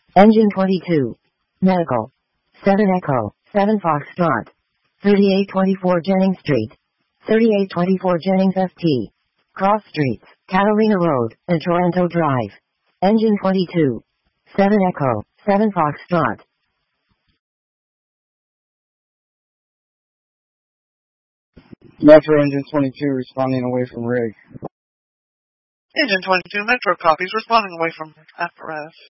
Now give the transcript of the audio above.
Engine 22. Medical. 7 Echo, 7 Foxtrot. 3824 Jennings Street. 3824 Jennings FT. Cross Streets, Catalina Road, and Toronto Drive. Engine 22. 7 Echo, 7 Foxtrot. Metro Engine 22 responding away from rig. Engine 22 Metro copies responding away from apparatus.